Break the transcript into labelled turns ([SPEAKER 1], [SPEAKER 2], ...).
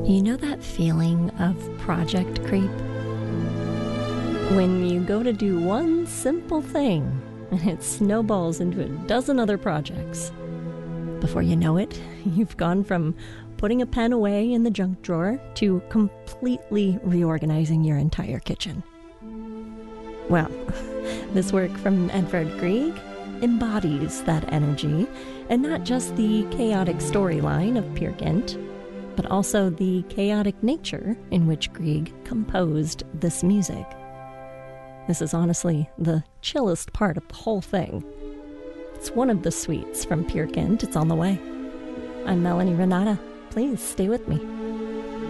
[SPEAKER 1] You know that feeling of project creep? When you go to do one simple thing and it snowballs into a dozen other projects. Before you know it, you've gone from putting a pen away in the junk drawer to completely reorganizing your entire kitchen. Well, this work from Edvard Grieg embodies that energy, and not just the chaotic storyline of Peer Gynt, but also the chaotic nature in which Grieg composed this music. This is honestly the chillest part of the whole thing. It's one of the suites from Peer Gynt. It's on the way. I'm Melanie Renata. Please stay with me.